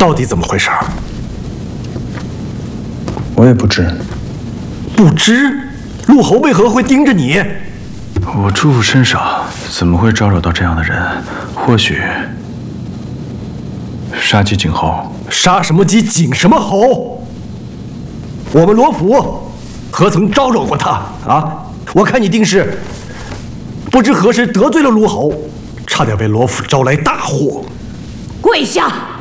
到底怎么回事？ 我也不知。 不知？陆侯为何会盯着你？ 我祝福身上怎么会招惹到这样的人？或许杀鸡儆猴。 杀什么鸡儆什么猴？我们罗府何曾招惹过他啊？我看你定是不知何时得罪了卢侯，差点为罗府招来大祸。 跪下！